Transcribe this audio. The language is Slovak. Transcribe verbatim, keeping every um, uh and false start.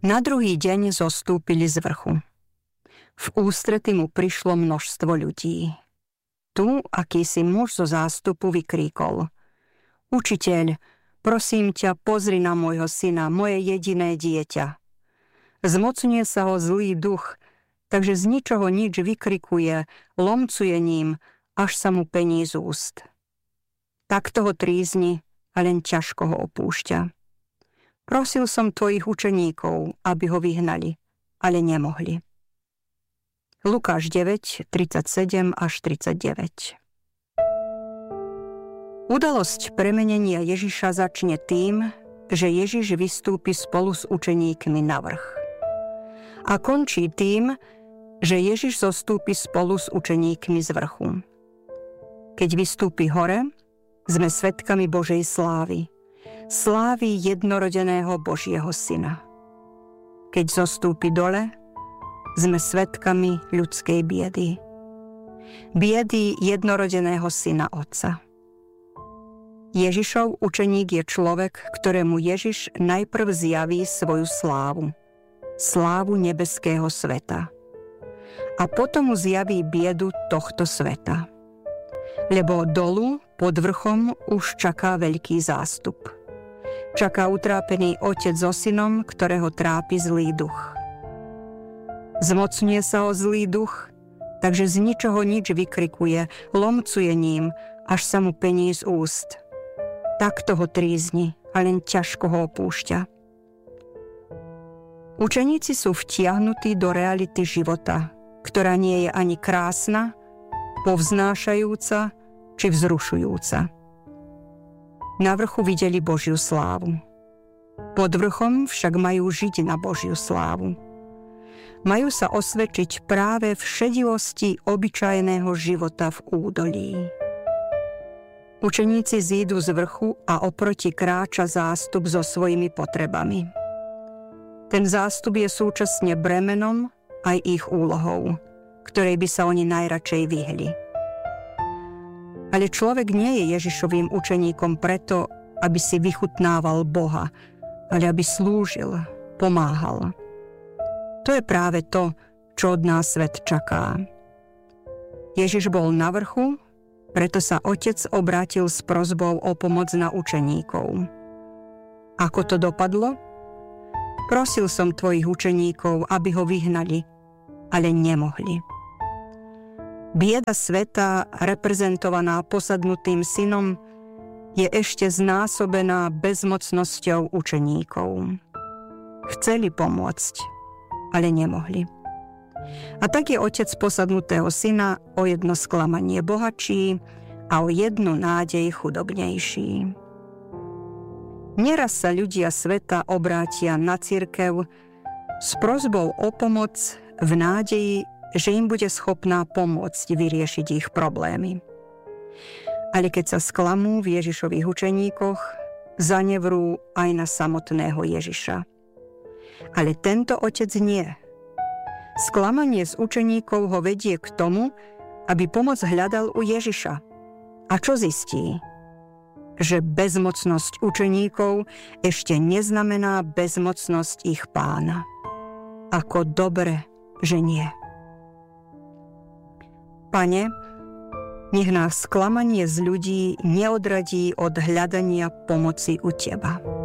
Na druhý deň zostúpili z vrchu. V ústrety mu prišlo množstvo ľudí. Tu akýsi muž zo zástupu vykríkol: Učiteľ, prosím ťa, pozri na môjho syna, moje jediné dieťa. Zmocňuje sa ho zlý duch, takže z ničoho nič vykrikuje, lomcuje ním, až sa mu pení z úst. Takto ho trízni a len ťažko ho opúšťa. Prosil som tvojich učeníkov, aby ho vyhnali, ale nemohli. Lukáš deväť, tridsaťsedem až tridsaťdeväť. Udalosť premenenia Ježiša začne tým, že Ježiš vystúpi spolu s učeníkmi na vrch. A končí tým, že Ježiš zostúpi spolu s učeníkmi z vrchu. Keď vystúpi hore, sme svedkami Božej slávy, slávy jednorodeného Božieho syna. Keď zostúpi dole, sme svedkami ľudskej biedy. Biedy jednorodeného syna Otca. Ježišov učeník je človek, ktorému Ježiš najprv zjaví svoju slávu. Slávu nebeského sveta. A potom mu zjaví biedu tohto sveta. Lebo dolu, pod vrchom, už čaká veľký zástup. Čaká utrápený otec so synom, ktorého trápi zlý duch. Zmocňuje sa o zlý duch, takže z ničoho nič vykrikuje, lomcuje ním, až sa mu pení z úst. Takto ho trízni a len ťažko ho opúšťa. Učeníci sú vtiahnutí do reality života, ktorá nie je ani krásna, povznášajúca či vzrušujúca. Na vrchu videli Božiu slávu. Pod vrchom však majú žiť na Božiu slávu. Majú sa osvedčiť práve v šedivosti obyčajného života v údolí. Učeníci zídu z vrchu a oproti kráča zástup so svojimi potrebami. Ten zástup je súčasne bremenom aj ich úlohou, ktorej by sa oni najradšej vyhli. Ale človek nie je Ježišovým učeníkom preto, aby si vychutnával Boha, ale aby slúžil, pomáhal. To je práve to, čo od nás svet čaká. Ježiš bol na vrchu, preto sa Otec obrátil s prosbou o pomoc na učeníkov. Ako to dopadlo? Prosil som tvojich učeníkov, aby ho vyhnali, ale nemohli. Bieda sveta, reprezentovaná posadnutým synom, je ešte znásobená bezmocnosťou učeníkov. Chceli pomôcť, ale nemohli. A tak je otec posadnutého syna o jedno sklamanie bohatší a o jednu nádej chudobnejší. Neraz sa ľudia sveta obrátia na cirkev s prosbou o pomoc v nádeji, že im bude schopná pomôcť vyriešiť ich problémy. Ale keď sa sklamú v Ježišových učeníkoch, zanevrú aj na samotného Ježiša. Ale tento otec nie. Sklamanie z učeníkov ho vedie k tomu, aby pomoc hľadal u Ježiša. A čo zistí? Že bezmocnosť učeníkov ešte neznamená bezmocnosť ich pána. Ako dobre, že nie. Pane, nech nás sklamanie z ľudí neodradí od hľadania pomoci u Teba.